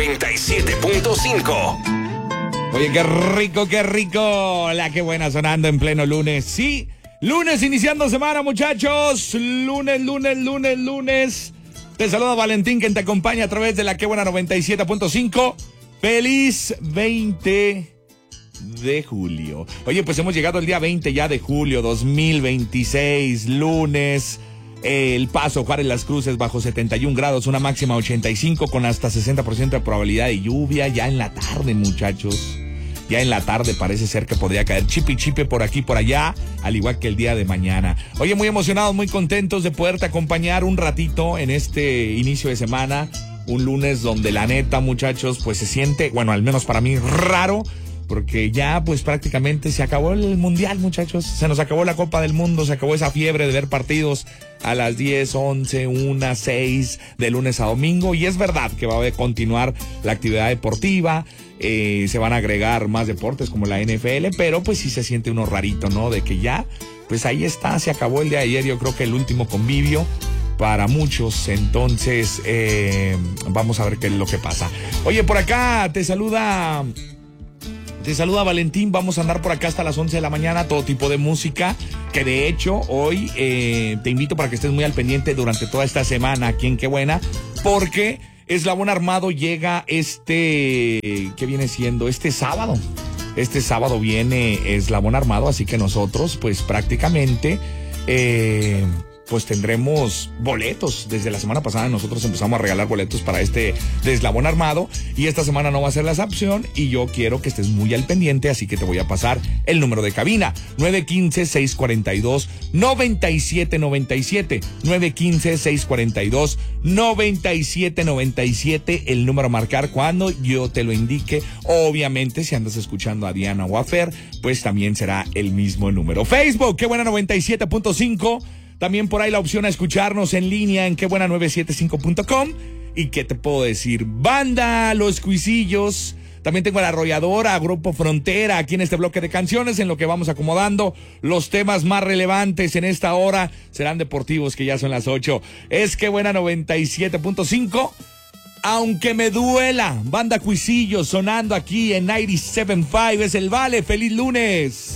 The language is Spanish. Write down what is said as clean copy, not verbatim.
97.5. Oye, qué rico. La que buena sonando en pleno lunes. Sí, lunes iniciando semana, muchachos. Lunes. Te saluda Valentín, quien te acompaña a través de la que buena 97.5. Feliz 20 de julio. Oye, pues hemos llegado al día 20 ya de julio 2026, lunes. El Paso, Juárez Las Cruces bajo 71 grados, una máxima 85 con hasta 60% de probabilidad de lluvia ya en la tarde, muchachos. Ya en la tarde parece ser que podría caer chipe por aquí, por allá, al igual que el día de mañana. Oye, muy emocionados, muy contentos de poderte acompañar un ratito en este inicio de semana. Un lunes donde la neta, muchachos, pues se siente, bueno, al menos para mí, raro. Porque ya pues prácticamente se acabó el mundial, muchachos. Se nos acabó la Copa del Mundo, se acabó esa fiebre de ver partidos a las 10, 11, 1, 6 de lunes a domingo. Y es verdad que va a continuar la actividad deportiva, se van a agregar más deportes como la NFL, pero pues sí se siente uno rarito, ¿no? De que ya, pues ahí está, se acabó el día de ayer, yo creo que el último convivio para muchos. Entonces vamos a ver qué es lo que pasa. Oye, por acá te saluda Valentín, vamos a andar por acá hasta las 11 de la mañana, todo tipo de música, que de hecho hoy te invito para que estés muy al pendiente durante toda esta semana aquí en Qué Buena, porque Eslabón Armado llega ¿qué viene siendo? Este sábado viene Eslabón Armado, así que nosotros pues prácticamente pues tendremos boletos. Desde la semana pasada nosotros empezamos a regalar boletos para de Eslabón Armado, y esta semana no va a ser la excepción, y yo quiero que estés muy al pendiente, así que te voy a pasar el número de cabina: 915-642-9797, 915-642-9797, el número a marcar cuando yo te lo indique. Obviamente, si andas escuchando a Diana o a Fer, pues también será el mismo número. Facebook, Qué Buena 97.5. También por ahí la opción a escucharnos en línea en quebuena975.com. ¿Y qué te puedo decir? Banda Los Cuisillos. También tengo a La Arrolladora, Grupo Frontera, aquí en este bloque de canciones, en lo que vamos acomodando los temas más relevantes en esta hora. Serán deportivos, que ya son las 8. Es Qué Buena 97.5. Aunque me duela, Banda Cuisillos sonando aquí en 97.5. Es el Vale. ¡Feliz lunes!